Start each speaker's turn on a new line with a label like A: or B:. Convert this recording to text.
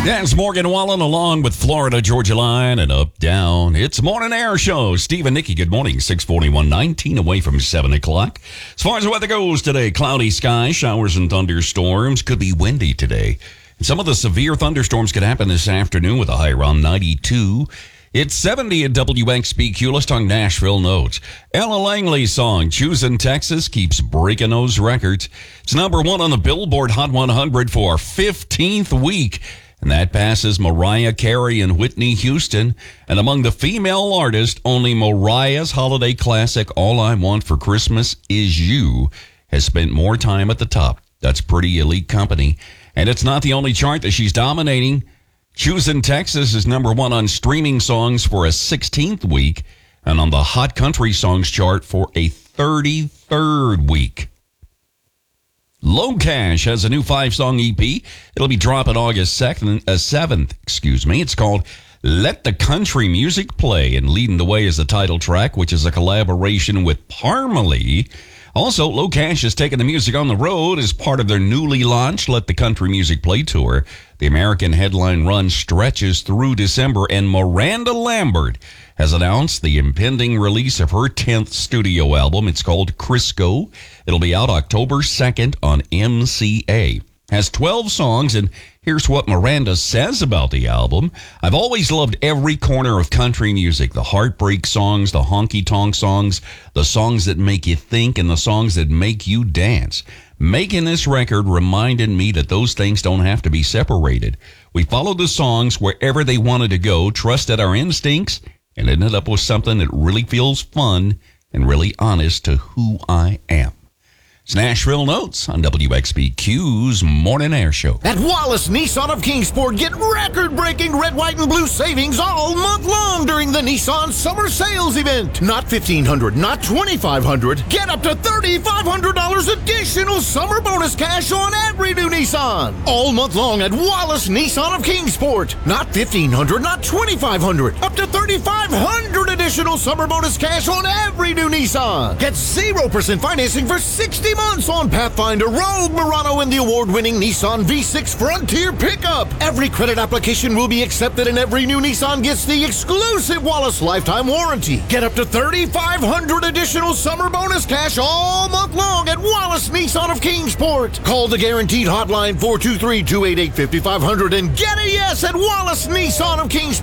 A: That's Morgan Wallen along with Florida Georgia Line and Up Down. It's Morning Air Show. Steve and Nikki, good morning. 641, 19 away from 7 o'clock. As far as the weather goes today, cloudy skies, showers and thunderstorms. Could be windy today. And some of the severe thunderstorms could happen this afternoon with a high around 92. It's 70 at WXBQ. Let's talk Nashville notes. Ella Langley's song, Choosing Texas, keeps breaking those records. It's number one on the Billboard Hot 100 for our 15th week. And that passes Mariah Carey and Whitney Houston. And among the female artists, only Mariah's holiday classic, All I Want for Christmas Is You, has spent more time at the top. That's pretty elite company. And it's not the only chart that she's dominating. Choosing Texas is number one on streaming songs for a 16th week and on the Hot Country Songs chart for a 33rd week. Low Cash has a new 5-song EP. It'll be dropping August 7th. It's called Let the Country Music Play, and leading the way is the title track, which is a collaboration with Parmalee. Also, Low Cash is taking the music on the road as part of their newly launched Let the Country Music Play tour. The American headline run stretches through December, and Miranda Lambert has announced the impending release of her 10th studio album. It's called Crisco. It'll be out October 2nd on MCA. Has 12 songs, and here's what Miranda says about the album. I've always loved every corner of country music, the heartbreak songs, the honky-tonk songs, the songs that make you think, and the songs that make you dance. Making this record reminded me that those things don't have to be separated. We followed the songs wherever they wanted to go, trusted our instincts, and ended up with something that really feels fun and really honest to who I am. It's Nashville Notes on WXBQ's Morning Air Show.
B: At Wallace Nissan of Kingsport, get record-breaking red, white, and blue savings all month long during the Nissan Summer Sales Event. Not $1,500, not $2,500. Get up to $3,500 additional summer bonus cash on every new Nissan. All month long at Wallace Nissan of Kingsport. Not $1,500, not $2,500. Up to $3,500 additional summer bonus cash on every new Nissan. Get 0% financing for 60 months on Pathfinder, Rogue, Murano, and the award-winning Nissan V6 Frontier pickup. Every credit application will be accepted, and every new Nissan gets the exclusive Wallace lifetime warranty. Get up to $3,500 additional summer bonus cash all month long at Wallace Nissan of Kingsport. Call the guaranteed hotline 423-288-5500 and get a yes at Wallace Nissan of Kingsport.